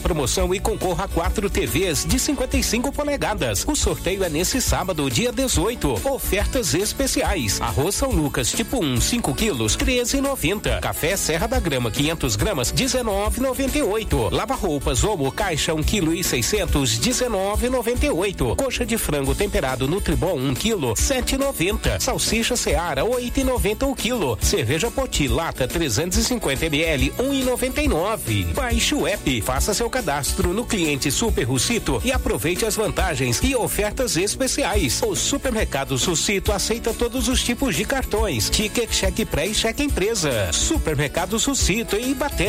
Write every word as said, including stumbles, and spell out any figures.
promoção e concorra a quatro T Vs de cinquenta e cinco polegadas. O sorteio é nesse sábado, dia dezoito. Ofertas especiais. Arroz São Lucas tipo um, cinco quilos, treze e noventa. Café Serra da Grama, quinhentas gramas, dezenove e noventa e oito. Lava roupas Omo Caixa um quilo e seiscentos, dezenove e noventa e oito. Coxa de frango temperado Nutribom um quilo, sete e noventa. Salsicha Seara, oito e noventa o quilo. Cerveja Poti lata trezentos e cinquenta mililitros, um e noventa e nove. Baixe o app, faça seu cadastro no cliente Super Russito e aproveite as vantagens e ofertas especiais. O Supermercado Russito aceita todos os tipos de cartões, ticket, cheque pré e cheque empresa. Supermercado Russito em Ibaté.